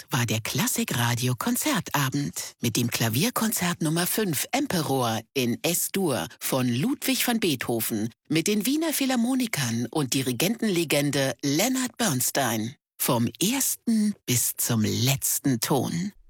war der Klassikradio Konzertabend mit dem Klavierkonzert Nummer 5 Emperor in S-Dur von Ludwig van Beethoven mit den Wiener Philharmonikern und Dirigentenlegende Leonard Bernstein. Vom ersten bis zum letzten Ton.